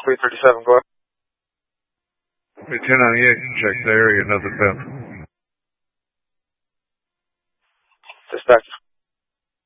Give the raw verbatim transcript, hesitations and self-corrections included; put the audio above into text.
three thirty-seven, go ahead. Hey, ten ninety-eight, check the area, nothing found. Dispatch